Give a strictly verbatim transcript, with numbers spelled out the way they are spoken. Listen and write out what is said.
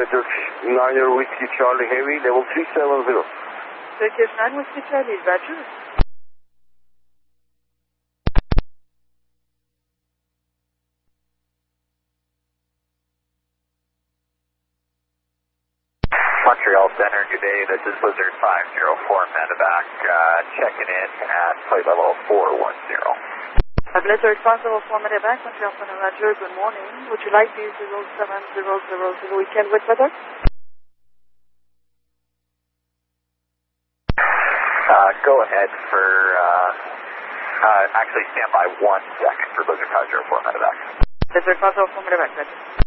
Turkish niner Whiskey Charlie Heavy, level three seven zero. Turkish nine Whiskey Charlie, Roger. Montreal Center, good day. This is Blizzard five zero four Medevac, uh, checking in at flight level four one zero. Blizzard five zero four Medevac, Montreal Center, Roger. Good morning. Would you like the zero seven zero zero zero weekend with weather? Uh, go ahead for, uh, uh, actually stand by one second for Blizzard five zero four Medevac. Blizzard five zero four Medevac, Roger.